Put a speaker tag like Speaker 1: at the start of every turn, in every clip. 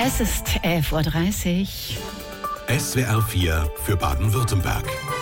Speaker 1: Es ist 11.30 Uhr.
Speaker 2: SWR 4 für Baden-Württemberg.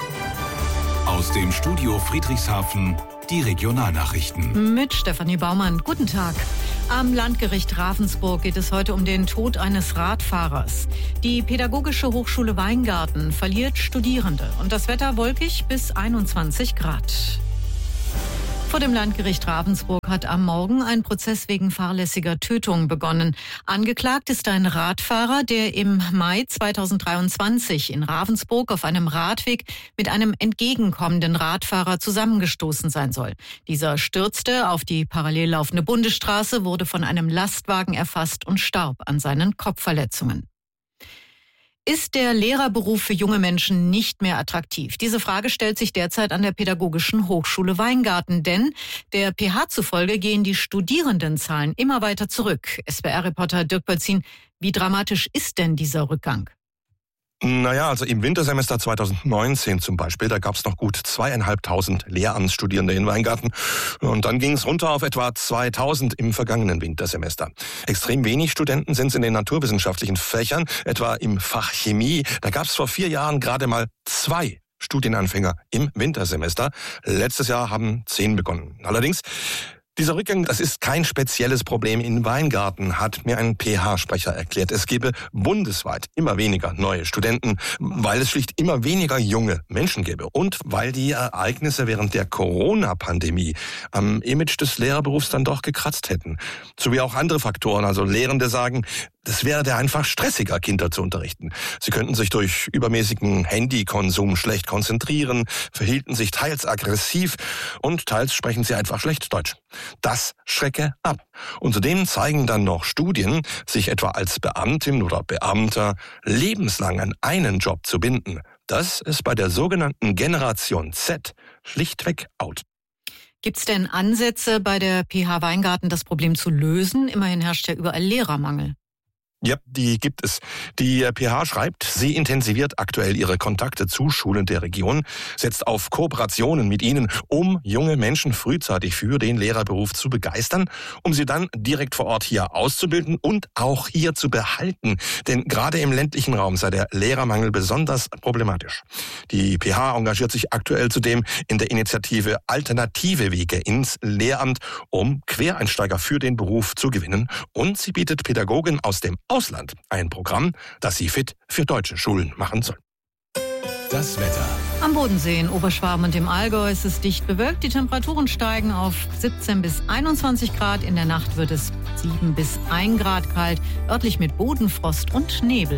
Speaker 2: Aus dem Studio Friedrichshafen die Regionalnachrichten.
Speaker 3: Mit Stefanie Baumann. Guten Tag. Am Landgericht Ravensburg geht es heute um den Tod eines Radfahrers. Die Pädagogische Hochschule Weingarten verliert Studierende und das Wetter wolkig bis 21 Grad. Vor dem Landgericht Ravensburg hat am Morgen ein Prozess wegen fahrlässiger Tötung begonnen. Angeklagt ist ein Radfahrer, der im Mai 2023 in Ravensburg auf einem Radweg mit einem entgegenkommenden Radfahrer zusammengestoßen sein soll. Dieser stürzte auf die parallel laufende Bundesstraße, wurde von einem Lastwagen erfasst und starb an seinen Kopfverletzungen. Ist der Lehrerberuf für junge Menschen nicht mehr attraktiv? Diese Frage stellt sich derzeit an der Pädagogischen Hochschule Weingarten, denn der PH zufolge gehen die Studierendenzahlen immer weiter zurück. SWR-Reporter Dirk Bölzin, wie dramatisch ist denn dieser Rückgang?
Speaker 4: Naja, also im Wintersemester 2019 zum Beispiel, da gab es noch gut 2.500 Lehramtsstudierende in Weingarten. Und dann ging es runter auf etwa 2.000 im vergangenen Wintersemester. Extrem wenig Studenten sind es in den naturwissenschaftlichen Fächern, etwa im Fach Chemie. Da gab es vor 4 Jahren gerade mal 2 Studienanfänger im Wintersemester. Letztes Jahr haben 10 begonnen. Allerdings, dieser Rückgang, das ist kein spezielles Problem in Weingarten, hat mir ein PH-Sprecher erklärt. Es gebe bundesweit immer weniger neue Studenten, weil es schlicht immer weniger junge Menschen gäbe und weil die Ereignisse während der Corona-Pandemie am Image des Lehrerberufs dann doch gekratzt hätten. Sowie auch andere Faktoren, also Lehrende sagen, das wäre der einfach stressiger, Kinder zu unterrichten. Sie könnten sich durch übermäßigen Handykonsum schlecht konzentrieren, verhielten sich teils aggressiv und teils sprechen sie einfach schlecht Deutsch. Das schrecke ab. Und zudem zeigen dann noch Studien, sich etwa als Beamtin oder Beamter lebenslang an einen Job zu binden. Das ist bei der sogenannten Generation Z schlichtweg out.
Speaker 3: Gibt es denn Ansätze bei der PH Weingarten, das Problem zu lösen? Immerhin herrscht ja überall Lehrermangel.
Speaker 4: Ja, die gibt es. Die PH schreibt, sie intensiviert aktuell ihre Kontakte zu Schulen der Region, setzt auf Kooperationen mit ihnen, um junge Menschen frühzeitig für den Lehrerberuf zu begeistern, um sie dann direkt vor Ort hier auszubilden und auch hier zu behalten. Denn gerade im ländlichen Raum sei der Lehrermangel besonders problematisch. Die PH engagiert sich aktuell zudem in der Initiative Alternative Wege ins Lehramt, um Quereinsteiger für den Beruf zu gewinnen. Und sie bietet Pädagogen aus dem Ausland ein Programm, das sie fit für deutsche Schulen machen soll.
Speaker 2: Das Wetter.
Speaker 3: Am Bodensee in Oberschwaben und im Allgäu ist es dicht bewölkt. Die Temperaturen steigen auf 17 bis 21 Grad. In der Nacht wird es 7 bis 1 Grad kalt, örtlich mit Bodenfrost und Nebel.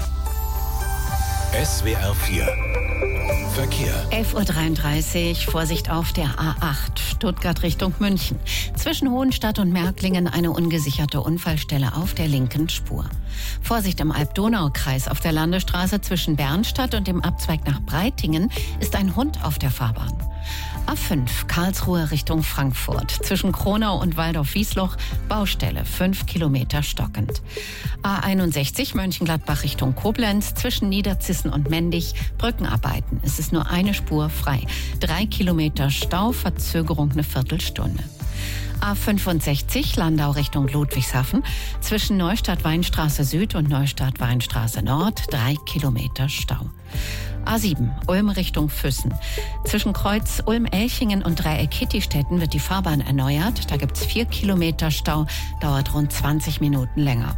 Speaker 2: SWR 4 Verkehr.
Speaker 1: 11.33 Uhr, Vorsicht auf der A8, Stuttgart Richtung München. Zwischen Hohenstadt und Märklingen eine ungesicherte Unfallstelle auf der linken Spur. Vorsicht im Alb-Donau-Kreis auf der Landesstraße zwischen Bernstadt und dem Abzweig nach Breitingen ist ein Hund auf der Fahrbahn. A5, Karlsruhe Richtung Frankfurt. Zwischen Kronau und Waldorf-Wiesloch, Baustelle, 5 Kilometer stockend. A61, Mönchengladbach Richtung Koblenz. Zwischen Niederzissen und Mendig, Brückenarbeiten. Es ist nur eine Spur frei. 3 Kilometer Stau, Verzögerung eine Viertelstunde. A65, Landau Richtung Ludwigshafen. Zwischen Neustadt-Weinstraße Süd und Neustadt-Weinstraße Nord, 3 Kilometer Stau. A7, Ulm Richtung Füssen. Zwischen Kreuz Ulm-Elchingen und Dreieck-Kittistetten wird die Fahrbahn erneuert. Da gibt's 4 Kilometer Stau, dauert rund 20 Minuten länger.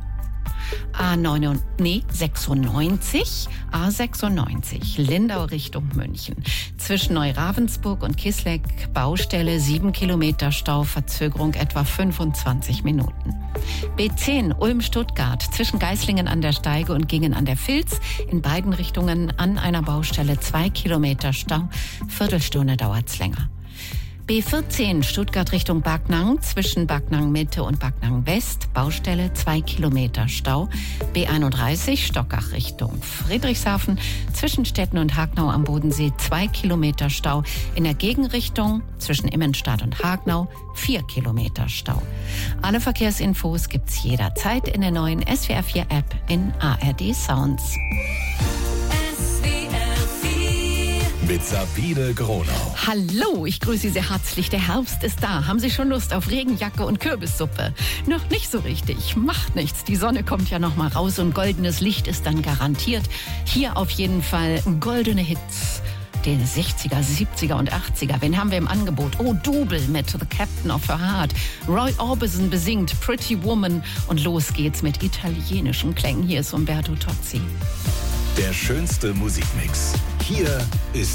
Speaker 1: A96, Lindau Richtung München. Zwischen Neuravensburg und Kisleck, Baustelle, 7 Kilometer Stau, Verzögerung etwa 25 Minuten. B10, Ulm-Stuttgart, zwischen Geislingen an der Steige und Gingen an der Vils, in beiden Richtungen an einer Baustelle 2 Kilometer Stau, Viertelstunde dauert's länger. B14 Stuttgart Richtung Backnang, zwischen Backnang Mitte und Backnang West, Baustelle 2 Kilometer Stau. B31 Stockach Richtung Friedrichshafen, zwischen Stetten und Hagnau am Bodensee 2 Kilometer Stau. In der Gegenrichtung zwischen Immenstadt und Hagnau 4 Kilometer Stau. Alle Verkehrsinfos gibt's jederzeit in der neuen SWR 4 App in ARD Sounds.
Speaker 5: SWR 4
Speaker 2: mit Sabine Gronau.
Speaker 1: Hallo, ich grüße Sie sehr herzlich. Der Herbst ist da. Haben Sie schon Lust auf Regenjacke und Kürbissuppe? Noch nicht so richtig. Macht nichts. Die Sonne kommt ja noch mal raus und goldenes Licht ist dann garantiert. Hier auf jeden Fall goldene Hits. Den 60er, 70er und 80er. Wen haben wir im Angebot? Oh, Double mit The Captain of Her Heart. Roy Orbison besingt Pretty Woman. Und los geht's mit italienischen Klängen. Hier ist Umberto Tozzi.
Speaker 2: Der schönste Musikmix. Hier ist